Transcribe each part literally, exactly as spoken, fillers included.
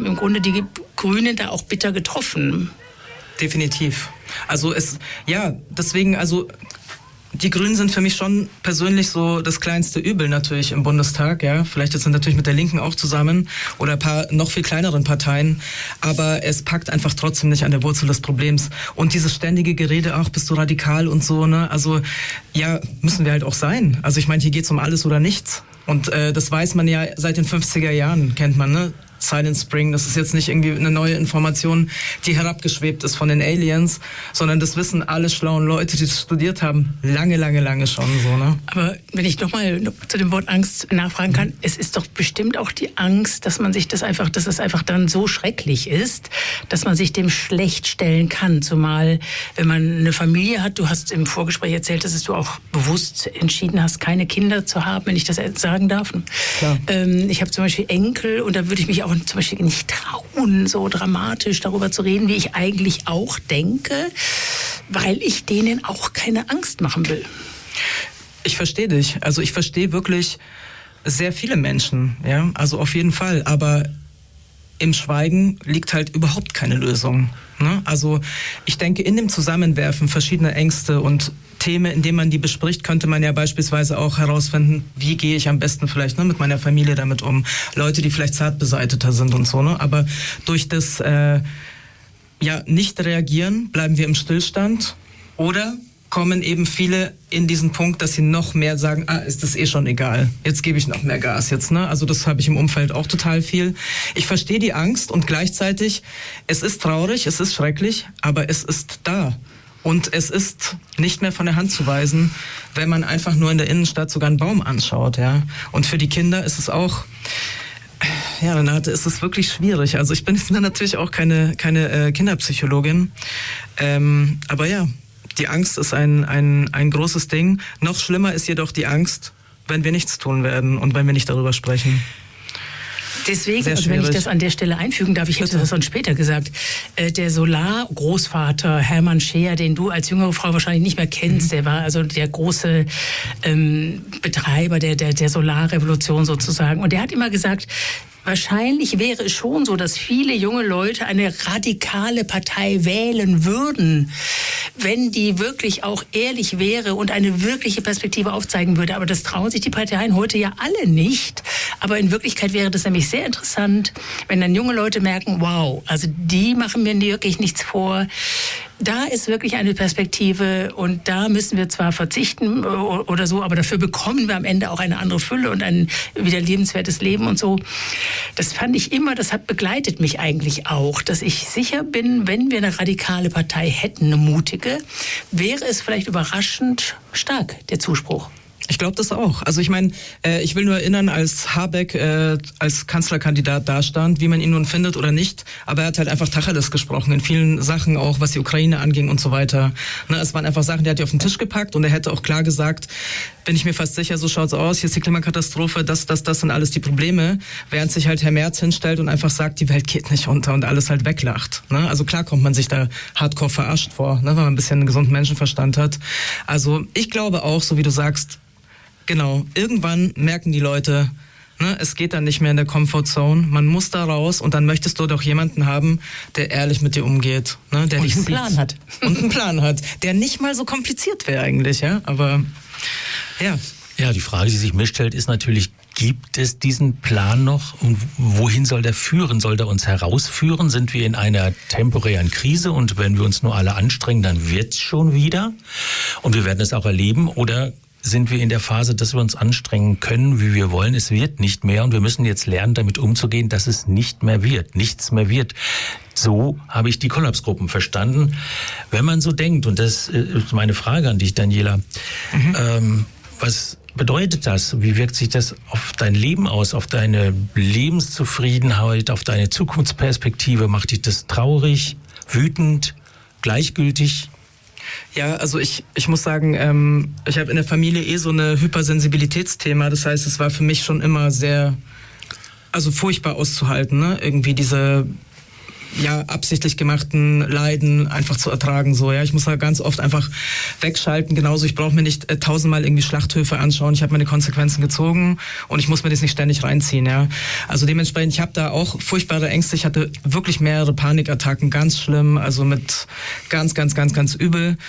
im Grunde die Grünen da auch bitter getroffen. Definitiv. Also es, ja, deswegen, also die Grünen sind für mich schon persönlich so das kleinste Übel natürlich im Bundestag, ja. Vielleicht jetzt natürlich mit der Linken auch zusammen oder ein paar noch viel kleineren Parteien. Aber es packt einfach trotzdem nicht an der Wurzel des Problems. Und dieses ständige Gerede, ach, bist du radikal und so, ne. Also, ja, müssen wir halt auch sein. Also ich meine, hier geht's um alles oder nichts. Und äh, das weiß man ja seit den fünfziger Jahren, kennt man, ne? Silent Spring, das ist jetzt nicht irgendwie eine neue Information, die herabgeschwebt ist von den Aliens, sondern das wissen alle schlauen Leute, die das studiert haben, lange, lange, lange schon so, ne? Aber wenn ich noch mal zu dem Wort Angst nachfragen kann, mhm. es ist doch bestimmt auch die Angst, dass man sich das einfach, dass es einfach dann so schrecklich ist, dass man sich dem schlecht stellen kann, zumal wenn man eine Familie hat, du hast im Vorgespräch erzählt, dass du auch bewusst entschieden hast, keine Kinder zu haben, wenn ich das sagen darf. Klar. Ähm, ich habe zum Beispiel Enkel und da würde ich mich auch zum Beispiel nicht trauen, so dramatisch darüber zu reden, wie ich eigentlich auch denke, weil ich denen auch keine Angst machen will. Ich verstehe dich. Also ich verstehe wirklich sehr viele Menschen, ja, also auf jeden Fall. Aber im Schweigen liegt halt überhaupt keine Lösung, ne? Also ich denke, in dem Zusammenwerfen verschiedener Ängste und Themen, indem man die bespricht, könnte man ja beispielsweise auch herausfinden, wie gehe ich am besten vielleicht, ne, mit meiner Familie damit um. Leute, die vielleicht zart beseiteter sind und so, ne? Aber durch das äh, ja, nicht reagieren, bleiben wir im Stillstand oder kommen eben viele in diesen Punkt, dass sie noch mehr sagen, ah, ist das eh schon egal. Jetzt gebe ich noch mehr Gas jetzt, ne? Also das habe ich im Umfeld auch total viel. Ich verstehe die Angst und gleichzeitig, es ist traurig, es ist schrecklich, aber es ist da. Und es ist nicht mehr von der Hand zu weisen, wenn man einfach nur in der Innenstadt sogar einen Baum anschaut, ja. Und für die Kinder ist es auch, ja, Renate, ist es wirklich schwierig. Also ich bin jetzt natürlich auch keine, keine äh, Kinderpsychologin, ähm, aber ja, die Angst ist ein, ein, ein großes Ding. Noch schlimmer ist jedoch die Angst, wenn wir nichts tun werden und wenn wir nicht darüber sprechen. Deswegen, also wenn ich das an der Stelle einfügen darf, ich hätte das dann später gesagt, äh, der Solar-Großvater Hermann Scheer, den du als jüngere Frau wahrscheinlich nicht mehr kennst, mhm. der war also der große ähm, Betreiber der, der, der Solarrevolution sozusagen. Und der hat immer gesagt, wahrscheinlich wäre es schon so, dass viele junge Leute eine radikale Partei wählen würden, wenn die wirklich auch ehrlich wäre und eine wirkliche Perspektive aufzeigen würde. Aber das trauen sich die Parteien heute ja alle nicht. Aber in Wirklichkeit wäre das nämlich sehr interessant, wenn dann junge Leute merken, wow, also die machen mir wirklich nichts vor. Da ist wirklich eine Perspektive und da müssen wir zwar verzichten oder so, aber dafür bekommen wir am Ende auch eine andere Fülle und ein wieder lebenswertes Leben und so. Das fand ich immer, das hat begleitet mich eigentlich auch, dass ich sicher bin, wenn wir eine radikale Partei hätten, eine mutige, wäre es vielleicht überraschend stark, der Zuspruch. Ich glaube das auch. Also ich meine, äh, ich will nur erinnern, als Habeck äh, als Kanzlerkandidat dastand, wie man ihn nun findet oder nicht, aber er hat halt einfach Tacheles gesprochen in vielen Sachen, auch was die Ukraine anging und so weiter. Ne, es waren einfach Sachen, die hat er auf den Tisch gepackt und er hätte auch klar gesagt, bin ich mir fast sicher, so schaut's aus, hier ist die Klimakatastrophe, das, das, das sind alles die Probleme, während sich halt Herr Merz hinstellt und einfach sagt, die Welt geht nicht unter und alles halt weglacht. Ne? Also klar kommt man sich da hardcore verarscht vor, ne? Wenn man ein bisschen einen gesunden Menschenverstand hat. Also ich glaube auch, so wie du sagst, genau, irgendwann merken die Leute, ne, es geht dann nicht mehr in der Comfortzone, man muss da raus und dann möchtest du doch jemanden haben, der ehrlich mit dir umgeht, ne, der und dich einen sieht. Plan hat. Und einen Plan hat, der nicht mal so kompliziert wäre eigentlich, ja, aber ja. Ja, die Frage, die sich mir stellt, ist natürlich, gibt es diesen Plan noch und wohin soll der führen? Soll der uns herausführen? Sind wir in einer temporären Krise und wenn wir uns nur alle anstrengen, dann wird's schon wieder und wir werden es auch erleben? Oder sind wir in der Phase, dass wir uns anstrengen können, wie wir wollen? Es wird nicht mehr und wir müssen jetzt lernen, damit umzugehen, dass es nicht mehr wird, nichts mehr wird. So habe ich die Kollapsgruppen verstanden. Wenn man so denkt, und das ist meine Frage an dich, Daniela, mhm. ähm, was bedeutet das? Wie wirkt sich das auf dein Leben aus, auf deine Lebenszufriedenheit, auf deine Zukunftsperspektive? Macht dich das traurig, wütend, gleichgültig? Ja, also ich, ich muss sagen, ähm, ich habe in der Familie eh so eine Hypersensibilitätsthema. Das heißt, es war für mich schon immer sehr, also furchtbar auszuhalten, ne? Irgendwie diese ja, absichtlich gemachten Leiden einfach zu ertragen. So, ja, ich muss da ganz oft einfach wegschalten. Genauso, ich brauche mir nicht äh, tausendmal irgendwie Schlachthöfe anschauen. Ich habe meine Konsequenzen gezogen und ich muss mir das nicht ständig reinziehen. Ja, also dementsprechend, ich habe da auch furchtbare Ängste. Ich hatte wirklich mehrere Panikattacken, ganz schlimm, also mit ganz, ganz, ganz, ganz übel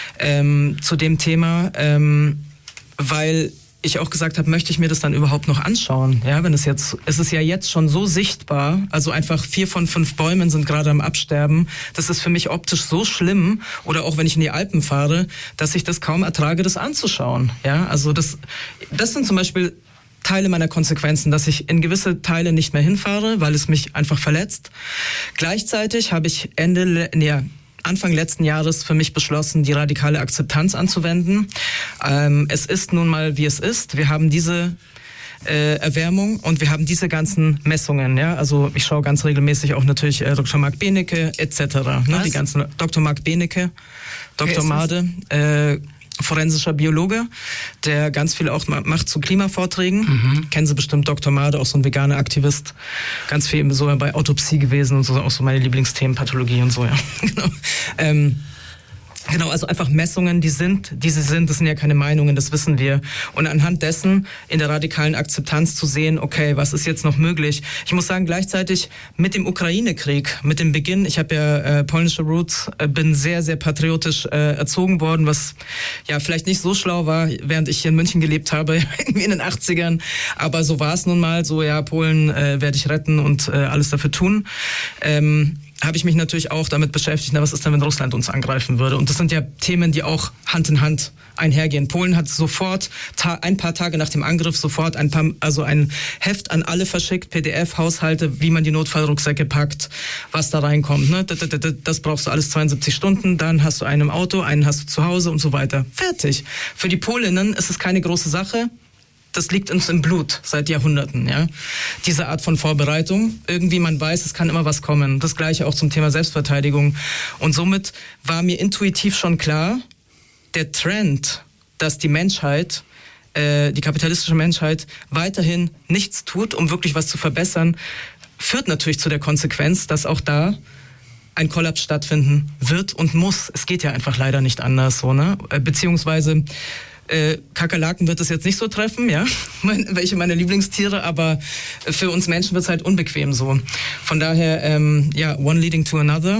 ähm, zu dem Thema, ähm, weil ich auch gesagt habe, möchte ich mir das dann überhaupt noch anschauen? Ja, wenn es jetzt, es ist ja jetzt schon so sichtbar, also einfach vier von fünf Bäumen sind gerade am Absterben. Das ist für mich optisch so schlimm, oder auch wenn ich in die Alpen fahre, dass ich das kaum ertrage, das anzuschauen. Ja, also das, das sind zum Beispiel Teile meiner Konsequenzen, dass ich in gewisse Teile nicht mehr hinfahre, weil es mich einfach verletzt. Gleichzeitig habe ich Ende, nee, Anfang letzten Jahres für mich beschlossen, die radikale Akzeptanz anzuwenden. Ähm, es ist nun mal, wie es ist. Wir haben diese äh, Erwärmung und wir haben diese ganzen Messungen. Ja? Also ich schaue ganz regelmäßig auch natürlich äh, Doktor Marc Benecke et cetera. Ne? Die ganzen Doktor Marc Benecke, Doktor Made, äh, forensischer Biologe, der ganz viel auch macht zu Klimavorträgen. Mhm. Kennen Sie bestimmt Doktor Made, auch so ein veganer Aktivist. Ganz viel so bei Autopsie gewesen und so, auch so meine Lieblingsthemen, Pathologie und so, ja. Genau. Ähm, Genau, also einfach Messungen, die sind, die sie sind, das sind ja keine Meinungen, das wissen wir. Und anhand dessen in der radikalen Akzeptanz zu sehen, okay, was ist jetzt noch möglich? Ich muss sagen, gleichzeitig mit dem Ukraine-Krieg, mit dem Beginn, ich habe ja äh, polnische Roots, äh, bin sehr, sehr patriotisch äh, erzogen worden, was ja vielleicht nicht so schlau war, während ich hier in München gelebt habe, irgendwie in den achtzigern. Aber so war es nun mal, so ja, Polen äh, werde ich retten und äh, alles dafür tun. Ähm, habe ich mich natürlich auch damit beschäftigt, na, was ist denn, wenn Russland uns angreifen würde? Und das sind ja Themen, die auch Hand in Hand einhergehen. Polen hat sofort, ta- ein paar Tage nach dem Angriff, sofort ein paar, also ein Heft an alle verschickt, P D F-Haushalte, wie man die Notfallrucksäcke packt, was da reinkommt. Ne? Das, das, das brauchst du alles zweiundsiebzig Stunden, dann hast du einen im Auto, einen hast du zu Hause und so weiter. Fertig. Für die Polinnen ist es keine große Sache. Das liegt uns im Blut seit Jahrhunderten, ja. Diese Art von Vorbereitung. Irgendwie, man weiß, es kann immer was kommen. Das Gleiche auch zum Thema Selbstverteidigung. Und somit war mir intuitiv schon klar, der Trend, dass die Menschheit, äh, die kapitalistische Menschheit weiterhin nichts tut, um wirklich was zu verbessern, führt natürlich zu der Konsequenz, dass auch da ein Kollaps stattfinden wird und muss. Es geht ja einfach leider nicht anders, so, ne? Beziehungsweise Äh, Kakerlaken wird es jetzt nicht so treffen, ja, welche meiner Lieblingstiere, aber für uns Menschen wird es halt unbequem so. Von daher, ähm, ja, one leading to another,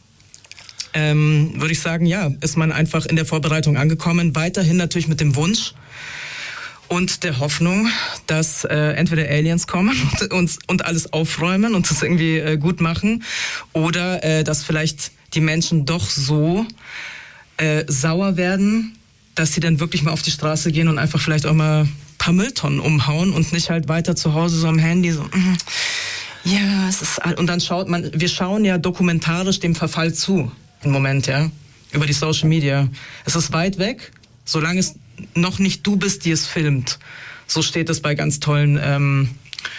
ähm, würde ich sagen, ja, ist man einfach in der Vorbereitung angekommen, weiterhin natürlich mit dem Wunsch und der Hoffnung, dass äh, entweder Aliens kommen und, uns, und alles aufräumen und das irgendwie äh, gut machen, oder äh, dass vielleicht die Menschen doch so äh, sauer werden, dass sie dann wirklich mal auf die Straße gehen und einfach vielleicht auch mal ein paar Mülltonnen umhauen und nicht halt weiter zu Hause so am Handy so, mm, ja, es ist, und dann schaut man, wir schauen ja dokumentarisch dem Verfall zu, im Moment, ja, über die Social Media. Es ist weit weg, solange es noch nicht du bist, die es filmt. So steht es bei ganz tollen, ähm,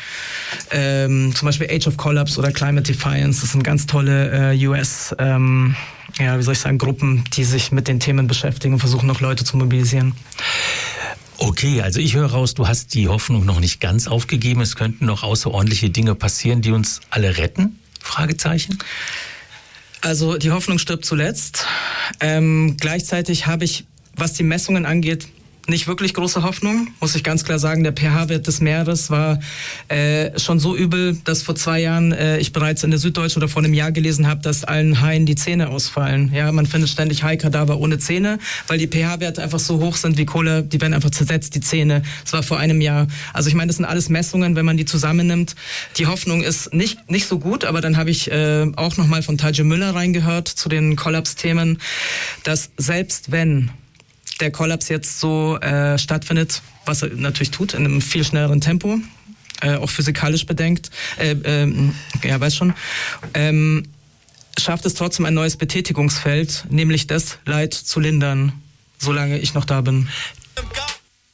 ähm, zum Beispiel Age of Collapse oder Climate Defiance. Das sind ganz tolle äh, U S, ähm, ja, wie soll ich sagen, Gruppen, die sich mit den Themen beschäftigen und versuchen noch Leute zu mobilisieren. Okay, also ich höre raus, du hast die Hoffnung noch nicht ganz aufgegeben. Es könnten noch außerordentliche Dinge passieren, die uns alle retten? Fragezeichen. Also die Hoffnung stirbt zuletzt. Ähm, gleichzeitig habe ich, was die Messungen angeht, nicht wirklich große Hoffnung, muss ich ganz klar sagen. Der pH-Wert des Meeres war äh, schon so übel, dass vor zwei Jahren äh, ich bereits in der Süddeutschen oder vor einem Jahr gelesen habe, dass allen Haien die Zähne ausfallen. Ja, man findet ständig Haikadaver ohne Zähne, weil die pH-Werte einfach so hoch sind wie Kohle, die werden einfach zersetzt, die Zähne. Das war vor einem Jahr. Also ich meine, das sind alles Messungen, wenn man die zusammennimmt. Die Hoffnung ist nicht, nicht so gut, aber dann habe ich äh, auch nochmal von Taji Müller reingehört zu den Kollapsthemen, dass selbst wenn der Kollaps jetzt so äh, stattfindet, was er natürlich tut, in einem viel schnelleren Tempo, äh, auch physikalisch bedenkt, äh, äh, ja, weiß schon, ähm, schafft es trotzdem ein neues Betätigungsfeld, nämlich das Leid zu lindern, solange ich noch da bin.